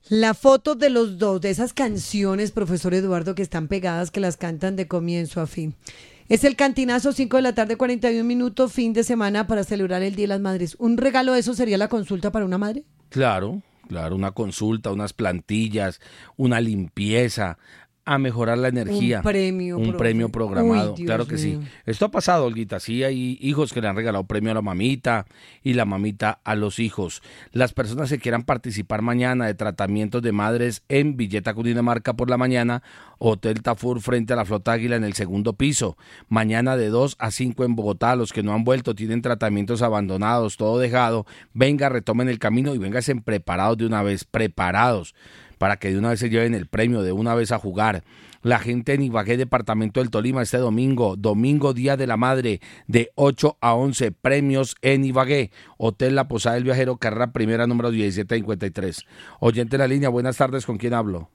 La foto de los dos, de esas canciones, profesor Eduardo, que están pegadas, que las cantan de comienzo a fin. Es el cantinazo, 5 de la tarde, 41 minutos, fin de semana para celebrar el Día de las Madres. ¿Un regalo de eso sería la consulta para una madre? Claro, claro, una consulta, unas plantillas, una limpieza, a mejorar la Un energía. premio, Un premio profe. Uy, programado, claro Dios que sí. mío. Esto ha pasado, Olguita. Sí, hay hijos que le han regalado premio a la mamita y la mamita a los hijos. Las personas que quieran participar mañana de tratamientos de madres en Villeta, Cundinamarca por la mañana, Hotel Tafur frente a la Flota Águila en el segundo piso. Mañana de 2 a 5 en Bogotá. Los que no han vuelto tienen tratamientos abandonados, todo dejado. Venga, retomen el camino y vénganse preparados de una vez, preparados, para que de una vez se lleven el premio, de una vez a jugar. La gente en Ibagué, departamento del Tolima, este domingo, Día de la Madre, de 8 a 11, premios en Ibagué. Hotel La Posada del Viajero, carrera primera, número 1753. Oyente en la línea, buenas tardes, ¿con quién hablo?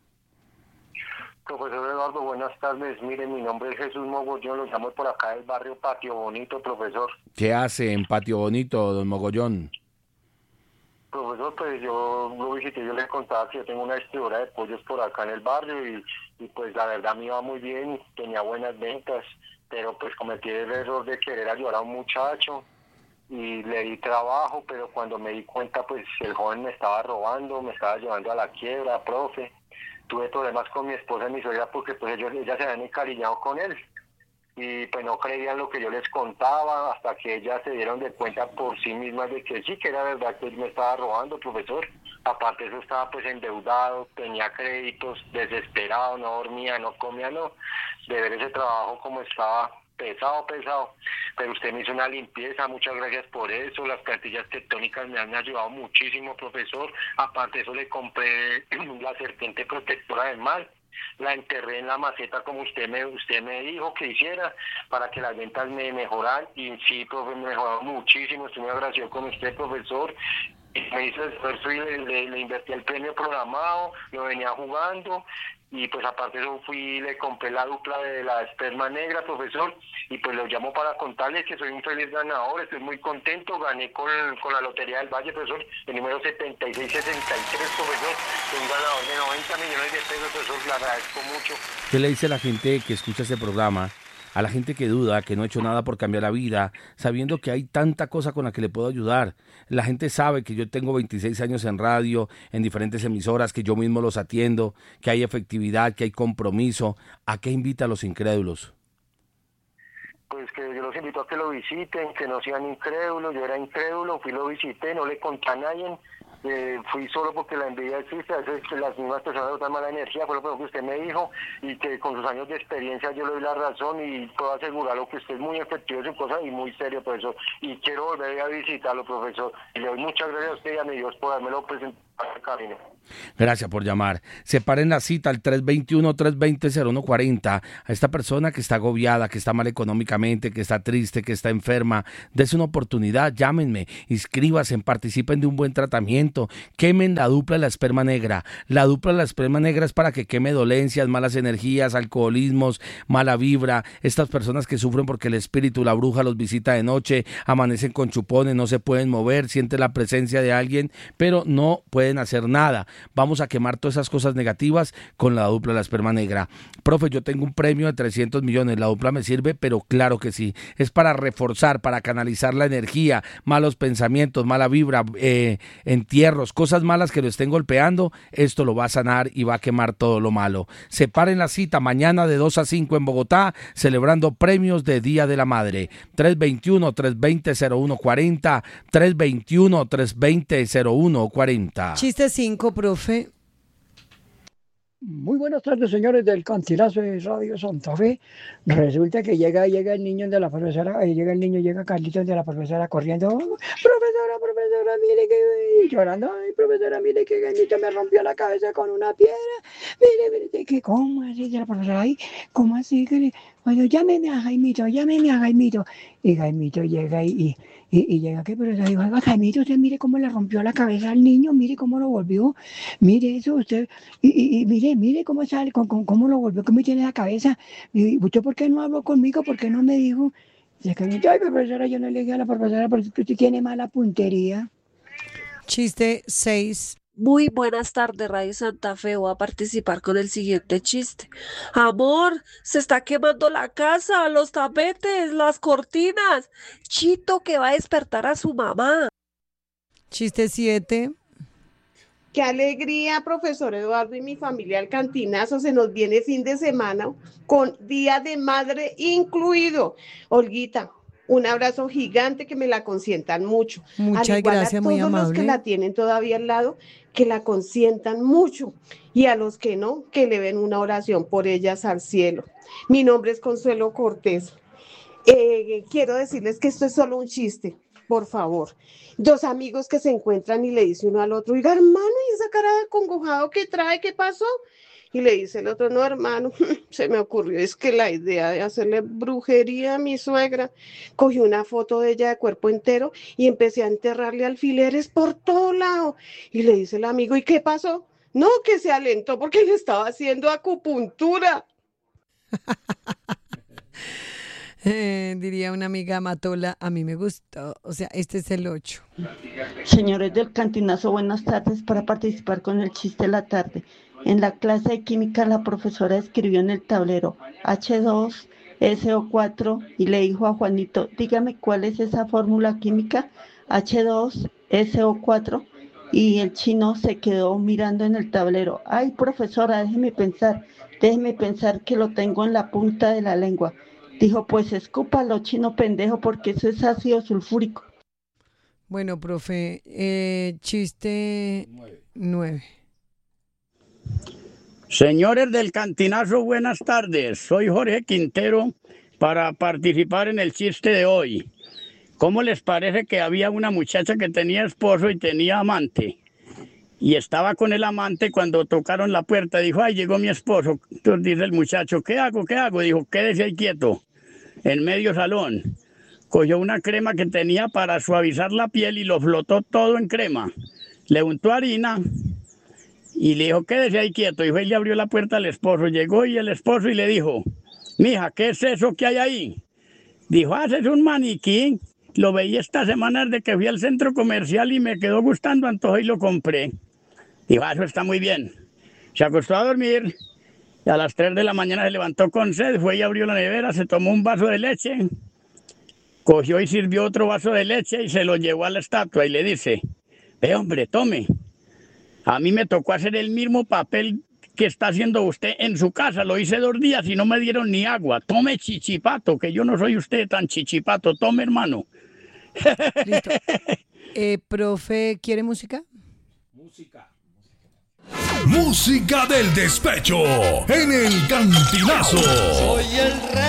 Profesor Eduardo, buenas tardes. Mire, mi nombre es Jesús Mogollón, lo llamo por acá del barrio Patio Bonito, profesor. ¿Qué hace en Patio Bonito, don Mogollón? Profesor, pues yo lo visité, yo le contaba que yo tengo una distribuidora de pollos por acá en el barrio y pues la verdad me iba muy bien, tenía buenas ventas, pero pues cometí el error de querer ayudar a un muchacho y le di trabajo, pero cuando me di cuenta pues el joven me estaba robando, me estaba llevando a la quiebra, profe. Tuve problemas con mi esposa y mi suegra porque pues ellas se habían encariñado con él. Y pues no creían lo que yo les contaba hasta que ellas se dieron de cuenta por sí mismas de que sí, que era verdad que él me estaba robando, profesor. Aparte de eso estaba pues endeudado, tenía créditos, desesperado, no dormía, no comía, no. De ver ese trabajo como estaba pesado. Pero usted me hizo una limpieza, muchas gracias por eso. Las plantillas tectónicas me han ayudado muchísimo, profesor. Aparte de eso le compré la serpiente protectora del mal. La enterré en la maceta como usted me dijo que hiciera para que las ventas me mejoran y sí, profe, me mejoró muchísimo. Estoy muy agradecido con usted, profesor. Me hizo el esfuerzo y le invertí el premio programado, lo venía jugando y pues aparte de eso le compré la dupla de la esperma negra, profesor, y pues lo llamo para contarles que soy un feliz ganador, estoy muy contento, gané con la Lotería del Valle, profesor, el número 7663, profesor, un ganador de 90 millones de pesos, profesor, le agradezco mucho. ¿Qué le dice a la gente que escucha este programa? A la gente que duda, que no ha hecho nada por cambiar la vida, sabiendo que hay tanta cosa con la que le puedo ayudar. La gente sabe que yo tengo 26 años en radio, en diferentes emisoras, que yo mismo los atiendo, que hay efectividad, que hay compromiso. ¿A qué invita a los incrédulos? Pues que yo los invito a que lo visiten, que no sean incrédulos. Yo era incrédulo, lo visité, no le conté a nadie. Fui solo porque la envidia existe, a veces que las mismas personas botan mala energía, fue lo primero que usted me dijo, y que con sus años de experiencia yo le doy la razón y puedo asegurarlo que usted es muy efectivo en su cosa y muy serio, profesor, y quiero volver a visitarlo, profesor, y le doy muchas gracias a usted y a mi Dios por haberme presentado al camino. Gracias por llamar. Separen la cita al 321-320-0140 a esta persona que está agobiada, que está mal económicamente, que está triste, que está enferma. Dese una oportunidad, llámenme, inscríbanse, participen de un buen tratamiento, quemen la dupla de la esperma negra. La dupla de la esperma negra es para que queme dolencias, malas energías, alcoholismos, mala vibra. Estas personas que sufren porque el espíritu, la bruja los visita de noche, amanecen con chupones, no se pueden mover, sienten la presencia de alguien, pero no pueden hacer nada. Vamos a quemar todas esas cosas negativas con la dupla de la esperma negra. Profe, yo tengo un premio de 300 millones, ¿la dupla me sirve? Pero claro que sí, es para reforzar, para canalizar la energía, malos pensamientos, mala vibra, entierros, cosas malas que lo estén golpeando, esto lo va a sanar y va a quemar todo lo malo. Separen la cita mañana de 2 a 5 en Bogotá, celebrando premios de Día de la Madre. 321-320-0140, 321-320-0140. Chiste 5, profe. Muy buenas tardes, señores del Cantilazo de Radio Santa Fe. Resulta que llega el niño de la profesora, llega Carlitos de la profesora corriendo. Profesora, mire que llorando. Ay, profesora, mire que Jaimito me rompió la cabeza con una piedra. Mire, que ¿cómo así? De la profesora, ay, ¿cómo así? Bueno, llámeme a Jaimito. Y Jaimito llega y llega que pero digo, oiga, Jaimito, usted mire cómo le rompió la cabeza al niño, mire cómo lo volvió, mire eso, usted, y mire cómo sale, cómo lo volvió, cómo tiene la cabeza, y usted por qué no habló conmigo, por qué no me dijo, dice que, ay, profesora, yo no le dije a la profesora porque usted tiene mala puntería. Chiste 6. Muy buenas tardes, Radio Santa Fe. Voy a participar con el siguiente chiste. Amor, se está quemando la casa, los tapetes, las cortinas. Chito que va a despertar a su mamá. Chiste 7. Qué alegría, profesor Eduardo y mi familia al Cantinazo. Se nos viene fin de semana con Día de Madre incluido. Olguita, un abrazo gigante, que me la consientan mucho. Muchas Al igual gracias, a muy todos los que amable. la tienen todavía al lado, que la consientan mucho. Y a los que no, que le den una oración por ellas al cielo. Mi nombre es Consuelo Cortés. Quiero decirles que esto es solo un chiste, por favor. Dos amigos que se encuentran y le dice uno al otro: oiga, hermano, ¿y esa cara de acongojado que trae? ¿Qué pasó? Y le dice el otro: no, hermano, se me ocurrió, es que la idea de hacerle brujería a mi suegra. Cogí una foto de ella de cuerpo entero y empecé a enterrarle alfileres por todo lado. Y le dice el amigo: ¿y qué pasó? No, que se alentó porque le estaba haciendo acupuntura. Diría una amiga Matola, a mí me gustó. O sea, este es el 8. Señores del Cantinazo, buenas tardes. Para participar con el chiste de la tarde. En la clase de química, la profesora escribió en el tablero H2SO4 y le dijo a Juanito: dígame cuál es esa fórmula química, H2SO4. Y el chino se quedó mirando en el tablero. Ay, profesora, déjeme pensar que lo tengo en la punta de la lengua. Dijo: pues escúpalo, chino pendejo, porque eso es ácido sulfúrico. Bueno, profe, chiste 9. Señores del Cantinazo, buenas tardes. Soy Jorge Quintero para participar en el chiste de hoy. ¿Cómo les parece que había una muchacha que tenía esposo y tenía amante? Y estaba con el amante cuando tocaron la puerta. Dijo: ay, llegó mi esposo. Entonces dice el muchacho: ¿qué hago? Dijo: quédese ahí quieto, en medio salón. Cogió una crema que tenía para suavizar la piel y lo flotó todo en crema. Le untó harina y le dijo: quédese ahí quieto. Y fue y le abrió la puerta al esposo. Llegó y el esposo y le dijo: mija, ¿qué es eso que hay ahí? Dijo: ese es un maniquí. Lo veí esta semana desde que fui al centro comercial y me quedó gustando, antojo y lo compré. Dijo: eso está muy bien. Se acostó a dormir y a las 3 de la mañana se levantó con sed, fue y abrió la nevera, se tomó un vaso de leche, cogió y sirvió otro vaso de leche y se lo llevó a la estatua y le dice: ve, hombre, tome. A mí me tocó hacer el mismo papel que está haciendo usted en su casa. Lo hice 2 días y no me dieron ni agua. Tome, chichipato, que yo no soy usted tan chichipato. Tome, hermano. Listo. Profe, ¿quiere música? Música del despecho en el Cantinazo. Soy el rey